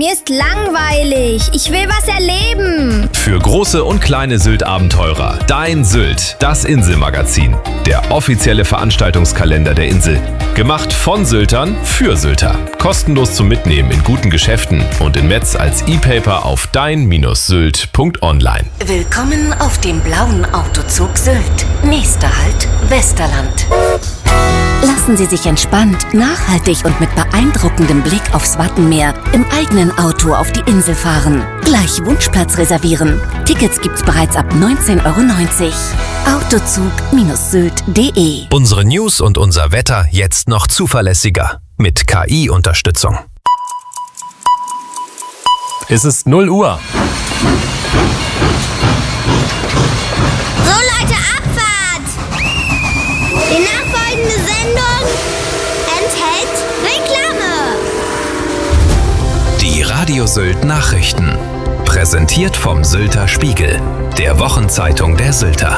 Mir ist langweilig. Ich will was erleben. Für große und kleine Sylt-Abenteurer. Dein Sylt, das Inselmagazin. Der offizielle Veranstaltungskalender der Insel. Gemacht von Syltern für Sylter. Kostenlos zum Mitnehmen in guten Geschäften und in Metz als E-Paper auf dein-sylt.online. Willkommen auf dem blauen Autozug Sylt. Nächster Halt, Westerland. Lassen Sie sich entspannt, nachhaltig und mit beeindruckendem Blick aufs Wattenmeer im eigenen Auto auf die Insel fahren. Gleich Wunschplatz reservieren. Tickets gibt's bereits ab 19,90 €. Autozug-sylt.de. Unsere News und unser Wetter jetzt noch zuverlässiger. Mit KI-Unterstützung. Es ist 0 Uhr. So Leute, Abfahrt! Die nachfolgende Sendung enthält Reklame. Die Radio Sylt Nachrichten. Präsentiert vom Sylter Spiegel, der Wochenzeitung der Sylter.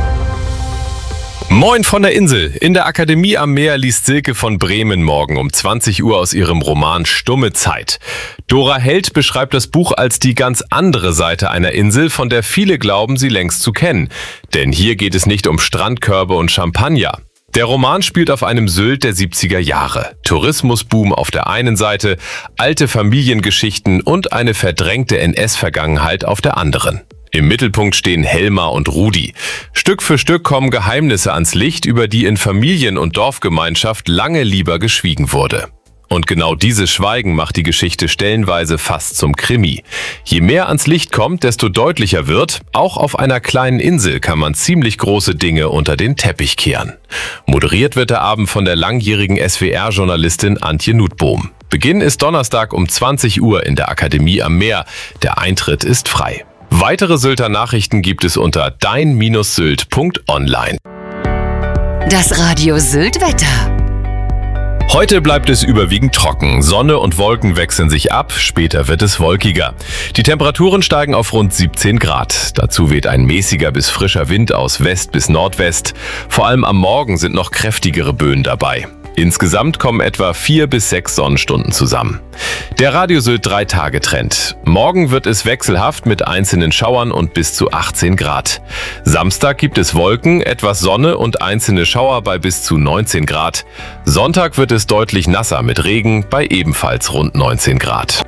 Moin von der Insel. In der Akademie am Meer liest Silke von Bremen morgen um 20 Uhr aus ihrem Roman Stumme Zeit. Dora Held beschreibt das Buch als die ganz andere Seite einer Insel, von der viele glauben, sie längst zu kennen. Denn hier geht es nicht um Strandkörbe und Champagner. Der Roman spielt auf einem Sylt der 70er Jahre. Tourismusboom auf der einen Seite, alte Familiengeschichten und eine verdrängte NS-Vergangenheit auf der anderen. Im Mittelpunkt stehen Helma und Rudi. Stück für Stück kommen Geheimnisse ans Licht, über die in Familien- und Dorfgemeinschaft lange lieber geschwiegen wurde. Und genau dieses Schweigen macht die Geschichte stellenweise fast zum Krimi. Je mehr ans Licht kommt, desto deutlicher wird, auch auf einer kleinen Insel kann man ziemlich große Dinge unter den Teppich kehren. Moderiert wird der Abend von der langjährigen SWR-Journalistin Antje Nutbohm. Beginn ist Donnerstag um 20 Uhr in der Akademie am Meer. Der Eintritt ist frei. Weitere Sylter Nachrichten gibt es unter dein-sylt.online. Das Radio Sylt Wetter. Heute bleibt es überwiegend trocken. Sonne und Wolken wechseln sich ab, später wird es wolkiger. Die Temperaturen steigen auf rund 17 Grad. Dazu weht ein mäßiger bis frischer Wind aus West bis Nordwest. Vor allem am Morgen sind noch kräftigere Böen dabei. Insgesamt kommen etwa 4 bis 6 Sonnenstunden zusammen. Der Radio Sylt 3-Tage-Trend. Morgen wird es wechselhaft mit einzelnen Schauern und bis zu 18 Grad. Samstag gibt es Wolken, etwas Sonne und einzelne Schauer bei bis zu 19 Grad. Sonntag wird es deutlich nasser mit Regen bei ebenfalls rund 19 Grad.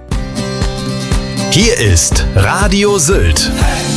Hier ist Radio Sylt.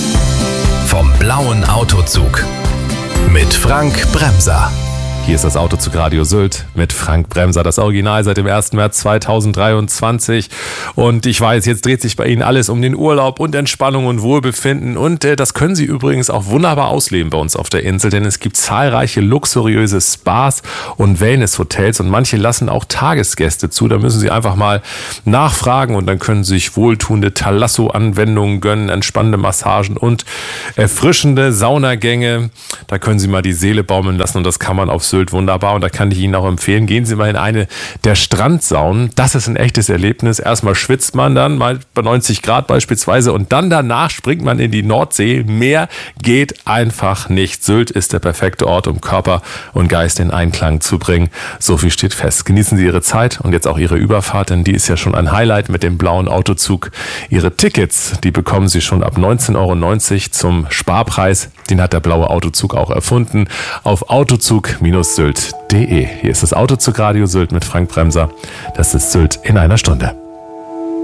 Vom blauen Autozug. Mit Frank Bremser. Hier ist das Autozug Radio Sylt mit Frank Bremser, das Original seit dem 1. März 2023. Und ich weiß, jetzt dreht sich bei Ihnen alles um den Urlaub und Entspannung und Wohlbefinden. Und das können Sie übrigens auch wunderbar ausleben bei uns auf der Insel, denn es gibt zahlreiche luxuriöse Spas und Wellnesshotels und manche lassen auch Tagesgäste zu. Da müssen Sie einfach mal nachfragen und dann können Sie sich wohltuende Thalasso-Anwendungen gönnen, entspannende Massagen und erfrischende Saunagänge. Da können Sie mal die Seele baumeln lassen und das kann man auf Sylt wunderbar und da kann ich Ihnen auch empfehlen, gehen Sie mal in eine der Strandsaunen. Das ist ein echtes Erlebnis. Erstmal schwitzt man dann mal bei 90 Grad beispielsweise und dann danach springt man in die Nordsee. Mehr geht einfach nicht. Sylt ist der perfekte Ort, um Körper und Geist in Einklang zu bringen. So viel steht fest. Genießen Sie Ihre Zeit und jetzt auch Ihre Überfahrt, denn die ist ja schon ein Highlight mit dem blauen Autozug. Ihre Tickets, die bekommen Sie schon ab 19,90 € zum Sparpreis. Den hat der blaue Autozug auch erfunden. Auf autozug-sylt.de. Hier ist das Autozug Radio Sylt mit Frank Bremser. Das ist Sylt in einer Stunde.